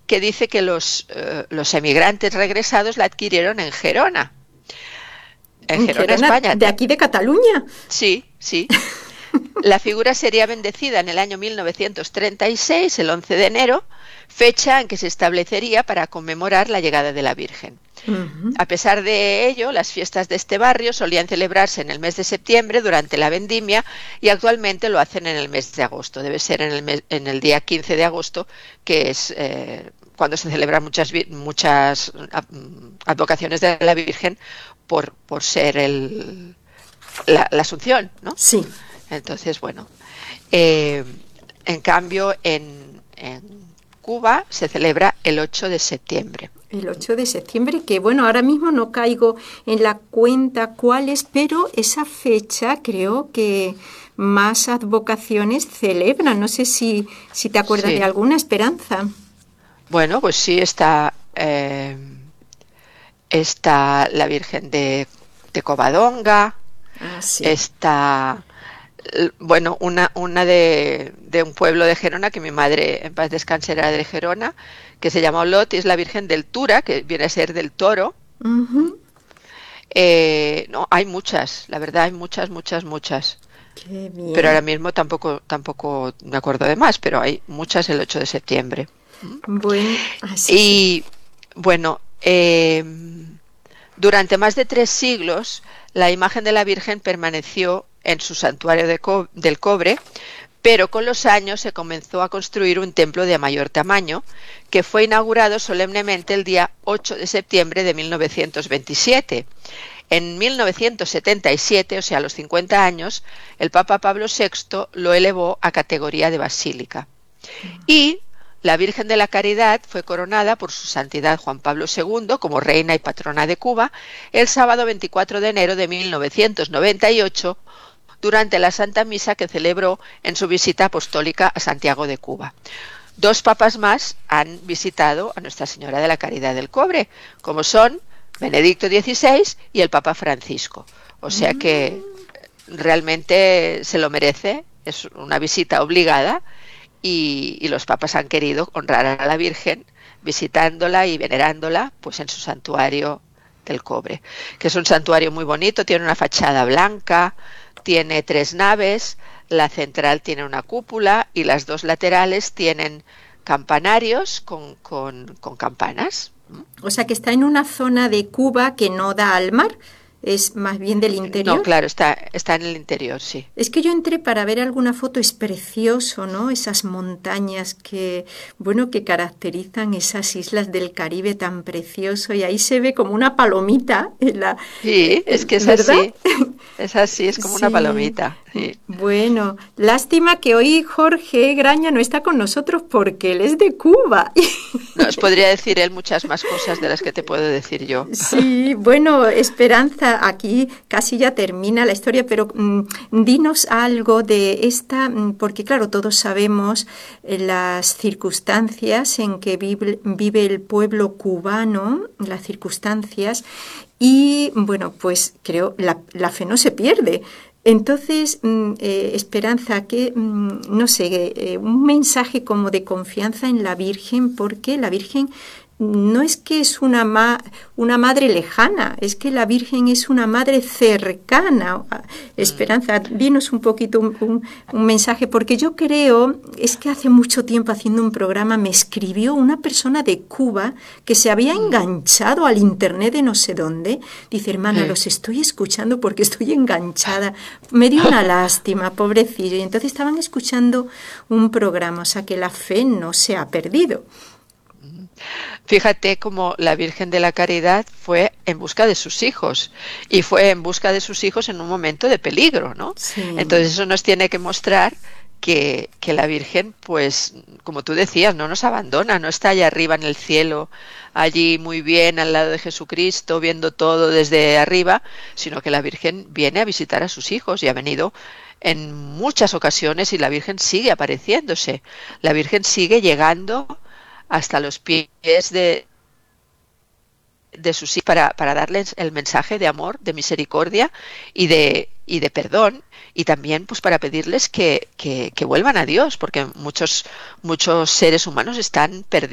que dice que los emigrantes regresados la adquirieron en Gerona. En Gerona, España. ¿De aquí de Cataluña? Sí, sí. La figura sería bendecida en el año 1936, el 11 de enero, fecha en que se establecería para conmemorar la llegada de la Virgen. A pesar de ello, las fiestas de este barrio solían celebrarse en el mes de septiembre durante la vendimia y actualmente lo hacen en el mes de agosto. Debe ser en el día 15 de agosto, que es cuando se celebran muchas advocaciones de la Virgen por ser la Asunción, ¿no? Sí. Entonces, bueno, en cambio en Cuba se celebra el 8 de septiembre. El 8 de septiembre, que bueno, ahora mismo no caigo en la cuenta cuál es, pero esa fecha creo que más advocaciones celebran. No sé si te acuerdas de alguna, Esperanza. Bueno, pues sí, está la Virgen de Covadonga, sí. Está... Bueno, una de un pueblo de Gerona, que mi madre en paz descanse era de Gerona, que se llama Olot, y es la Virgen del Tura, que viene a ser del toro. Uh-huh. No, hay muchas, la verdad, hay muchas. Qué bien. Pero ahora mismo tampoco me acuerdo de más, pero hay muchas el 8 de septiembre. Bueno, así. Y bueno, durante más de 3 siglos, la imagen de la Virgen permaneció en su santuario del cobre, pero con los años se comenzó a construir un templo de mayor tamaño, que fue inaugurado solemnemente el día 8 de septiembre de 1927. En 1977, o sea, a los 50 años, el Papa Pablo VI lo elevó a categoría de basílica. Y la Virgen de la Caridad fue coronada por su santidad Juan Pablo II como reina y patrona de Cuba el sábado 24 de enero de 1998, durante la Santa Misa que celebró en su visita apostólica a Santiago de Cuba. 2 papas más han visitado a Nuestra Señora de la Caridad del Cobre, como son Benedicto XVI y el Papa Francisco. O sea que realmente se lo merece, es una visita obligada, y los papas han querido honrar a la Virgen visitándola y venerándola pues en su santuario del Cobre, que es un santuario muy bonito, tiene una fachada blanca, tiene 3 naves, la central tiene una cúpula y las 2 laterales tienen campanarios con campanas. O sea que está en una zona de Cuba que no da al mar, es más bien del interior. No, claro, está en el interior, sí. Es que yo entré para ver alguna foto, es precioso, ¿no? Esas montañas que caracterizan esas islas del Caribe tan precioso, y ahí se ve como una palomita. Sí, es que es ¿verdad? así. Es así, es como una palomita. Sí. Bueno, lástima que hoy Jorge Graña no está con nosotros porque él es de Cuba. Nos podría decir él muchas más cosas de las que te puedo decir yo. Sí, bueno, Esperanza, aquí casi ya termina la historia, pero dinos algo de esta, porque claro, todos sabemos las circunstancias en que vive el pueblo cubano, las circunstancias, y bueno, pues creo la fe no se pierde. Entonces, Esperanza, que no sé, un mensaje como de confianza en la Virgen, porque la Virgen no es que es una madre lejana, es que la Virgen es una madre cercana. Esperanza, dinos un poquito un mensaje, porque yo creo, es que hace mucho tiempo haciendo un programa me escribió una persona de Cuba que se había enganchado al internet de no sé dónde. Dice, hermana, los estoy escuchando porque estoy enganchada. Me dio una lástima, pobrecillo. Y entonces estaban escuchando un programa, o sea que la fe no se ha perdido. Fíjate cómo la Virgen de la Caridad fue en busca de sus hijos, y fue en busca de sus hijos en un momento de peligro, ¿no? Sí. Entonces eso nos tiene que mostrar que la Virgen, pues, como tú decías, no nos abandona, no está allá arriba en el cielo, allí muy bien al lado de Jesucristo, viendo todo desde arriba, sino que la Virgen viene a visitar a sus hijos, y ha venido en muchas ocasiones, y la Virgen sigue apareciéndose, la Virgen sigue llegando hasta los pies de sus hijos para darles el mensaje de amor, de misericordia y de perdón, y también pues para pedirles que vuelvan a Dios, porque muchos seres humanos están perdidos